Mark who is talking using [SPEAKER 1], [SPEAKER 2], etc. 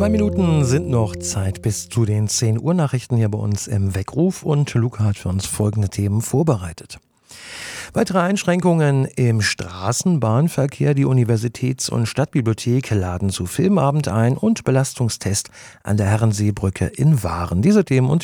[SPEAKER 1] 2 Minuten sind noch Zeit bis zu den 10 Uhr Nachrichten hier bei uns im Weckruf und Luca hat für uns folgende Themen vorbereitet. Weitere Einschränkungen im Straßenbahnverkehr. Die Universitäts- und Stadtbibliothek laden zu Filmabend ein und Belastungstest an der Herrenseebrücke in Waren. Diese Themen und